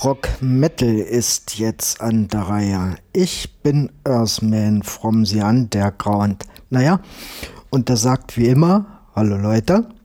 Rock Metal ist jetzt an der Reihe. Ich bin Earthman from the Underground. Naja, und der sagt wie immer, hallo Leute.